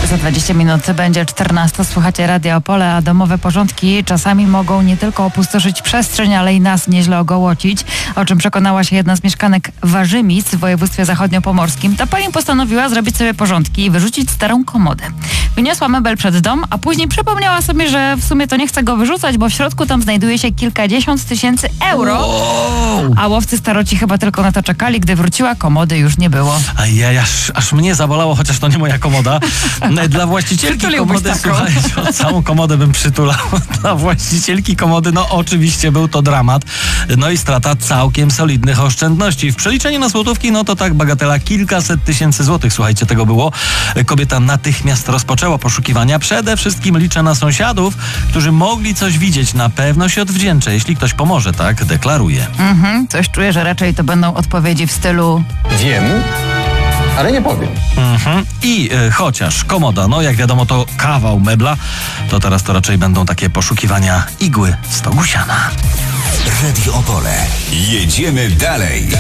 Za 20 minut będzie 14. Słuchacie Radia Opole, a domowe porządki czasami mogą nie tylko opustoszyć przestrzeń, ale i nas nieźle ogołocić, o czym przekonała się jedna z mieszkanek Warzymic w województwie zachodniopomorskim. Ta pani postanowiła zrobić sobie porządki i wyrzucić starą komodę. Wyniosła mebel przed dom, a później przypomniała sobie, że w sumie to nie chce go wyrzucać, bo w środku tam znajduje się kilkadziesiąt tysięcy euro. Wow. A łowcy staroci chyba tylko na to czekali, gdy wróciła, komody już nie było. Ajaj, aż mnie zabolało, chociaż to nie moja komoda. Dla właścicielki Przytuliłbyś komody, taką. słuchajcie, całą komodę bym przytulał. Dla właścicielki komody, no oczywiście był to dramat. No i strata całkiem solidnych oszczędności. W przeliczeniu na złotówki, no to tak bagatela kilkaset tysięcy złotych, słuchajcie, tego było. Kobieta natychmiast rozpoczęła poszukiwania. Przede wszystkim liczę na sąsiadów, którzy mogli coś widzieć. Na pewno się odwdzięczę, jeśli ktoś pomoże, tak deklaruje. Coś czuję, że raczej to będą odpowiedzi w stylu... Wiem, ale nie powiem. I chociaż komoda, no jak wiadomo to kawał mebla, to teraz to raczej będą takie poszukiwania igły w stogu siana. Radio Opole. Jedziemy dalej.